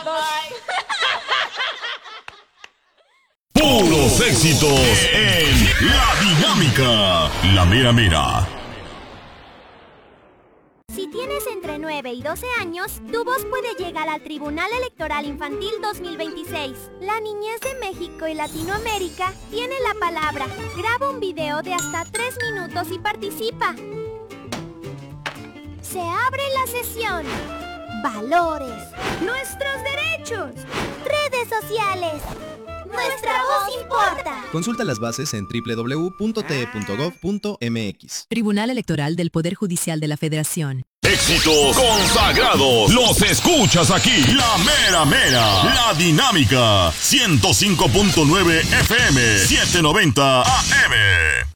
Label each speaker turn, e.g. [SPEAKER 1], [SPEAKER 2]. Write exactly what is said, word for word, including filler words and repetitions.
[SPEAKER 1] Puros éxitos en La Dinámica, la mera mera.
[SPEAKER 2] Si tienes entre nueve y doce años, tu voz puede llegar al Tribunal Electoral Infantil dos mil veintiséis. La niñez de México y Latinoamérica tiene la palabra. Graba un video de hasta tres minutos y participa. Se abre la sesión. Valores. Nuestros derechos. Redes sociales. Nuestra voz importa.
[SPEAKER 3] Consulta las bases en doble u doble u doble u punto t e punto gov punto m x.
[SPEAKER 4] Tribunal Electoral del Poder Judicial de la Federación.
[SPEAKER 1] Éxitos consagrados. Los escuchas aquí. La mera mera. La Dinámica. ciento cinco punto nueve F M. setecientos noventa A M.